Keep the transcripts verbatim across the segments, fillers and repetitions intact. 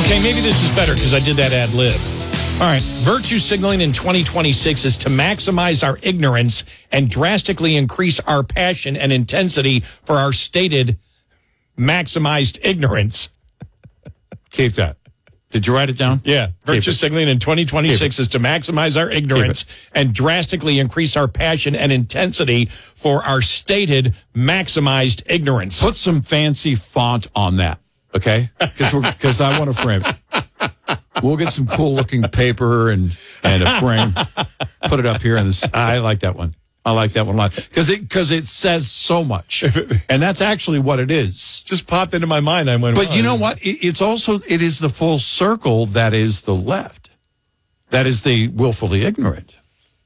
Okay, maybe this is better because I did that ad lib. All right. Virtue signaling in twenty twenty-six is to maximize our ignorance and drastically increase our passion and intensity for our stated maximized ignorance. Keep that. Did you write it down? Yeah. Virtue signaling in twenty twenty-six is to maximize our ignorance and drastically increase our passion and intensity for our stated maximized ignorance. Put some fancy font on that, okay? Because I want to frame it. We'll get some cool-looking paper and, and a frame. Put it up here. In this. I like that one. I like that one a lot. Because it, because it says so much. And that's actually what it is. Just popped into my mind. I went, But oh, you know what? It, it's also, it is the full circle that is the left. That is the willfully ignorant.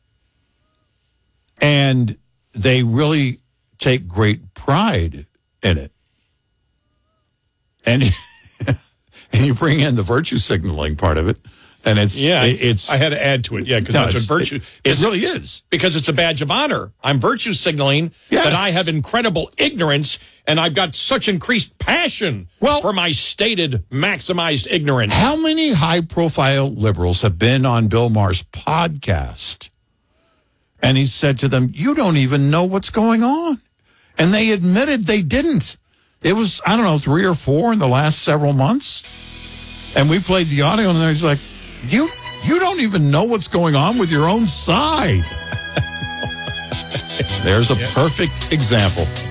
And they really take great pride in it. And, and you bring in the virtue signaling part of it. And it's, yeah, it, it's, I had to add to it. Yeah, because no, that's what virtue, it, it really is. Because it's a badge of honor. I'm virtue signaling yes. that I have incredible ignorance and I've got such increased passion well, for my stated maximized ignorance. How many high profile liberals have been on Bill Maher's podcast? And he said to them, you don't even know what's going on. And they admitted they didn't. It was, I don't know, three or four in the last several months. And we played the audio and he's like, You you don't even know what's going on with your own side. There's a perfect example.